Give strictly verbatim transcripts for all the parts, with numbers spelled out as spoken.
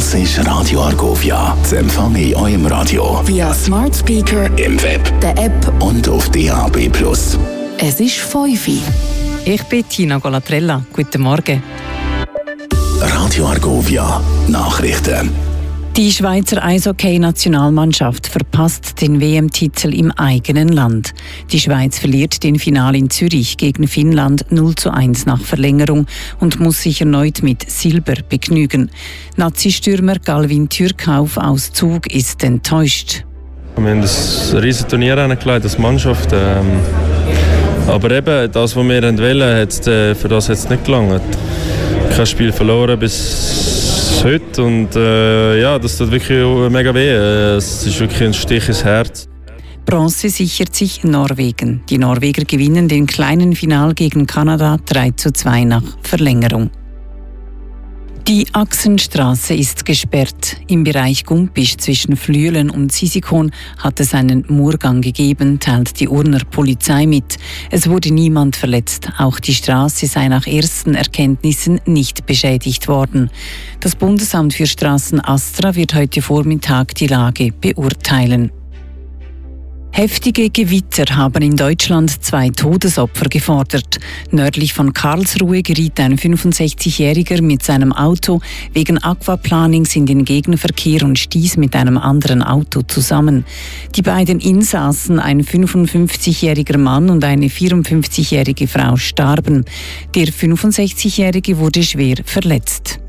Das ist Radio Argovia. Zu empfangen in eurem Radio. Via Smart Speaker, im Web, der App und auf D A B plus. Es ist fünf Uhr. Ich bin Tina Golatrella. Guten Morgen. Radio Argovia. Nachrichten. Die Schweizer Eishockey-Nationalmannschaft verpasst den W M-Titel im eigenen Land. Die Schweiz verliert den Finale in Zürich gegen Finnland null zu eins nach Verlängerung und muss sich erneut mit Silber begnügen. Nazi-Stürmer Galvin Türkauf aus Zug ist enttäuscht. Wir haben ein riesiges Turnier hingelegt als Mannschaft. Ähm, aber eben, das, was wir wollen, hat's, äh, für das hat es nicht gelangt. Kein Spiel verloren bis heute und äh, ja, das tut wirklich mega weh. Es ist wirklich ein Stich ins Herz. Bronze sichert sich Norwegen. Die Norweger gewinnen den kleinen Final gegen Kanada drei zu zwei nach Verlängerung. Die Achsenstraße ist gesperrt. Im Bereich Gumpisch zwischen Flüelen und Sisikon hat es einen Murgang gegeben, teilt die Urner Polizei mit. Es wurde niemand verletzt. Auch die Straße sei nach ersten Erkenntnissen nicht beschädigt worden. Das Bundesamt für Straßen Astra wird heute Vormittag die Lage beurteilen. Heftige Gewitter haben in Deutschland zwei Todesopfer gefordert. Nördlich von Karlsruhe geriet ein fünfundsechzigjähriger mit seinem Auto wegen Aquaplanings in den Gegenverkehr und stieß mit einem anderen Auto zusammen. Die beiden Insassen, ein fünfundfünfzigjähriger Mann und eine vierundfünfzigjährige Frau, starben. Der fünfundsechzigjährige wurde schwer verletzt.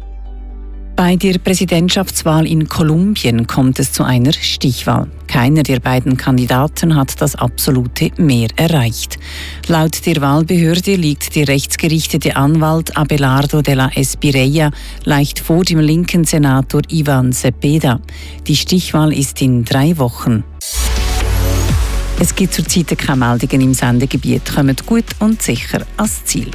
Bei der Präsidentschaftswahl in Kolumbien kommt es zu einer Stichwahl. Keiner der beiden Kandidaten hat das absolute Mehr erreicht. Laut der Wahlbehörde liegt der rechtsgerichtete Anwalt Abelardo de la Espirella leicht vor dem linken Senator Ivan Cepeda. Die Stichwahl ist in drei Wochen. Es gibt zurzeit keine Meldungen im Sendegebiet. Kommt gut und sicher ans Ziel.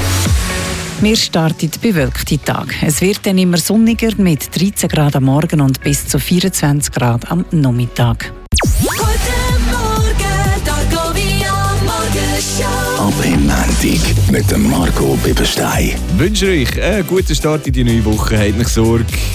Wir starten bewölkte Tag. Es wird dann immer sonniger mit dreizehn Grad am Morgen und bis zu vierundzwanzig Grad am Nachmittag. Guten Morgen, Argovia Morgenshow. Ab im Montag mit dem Marco Bibberstein. Ich wünsche euch einen guten Start in die neue Woche. Habt nicht Sorge.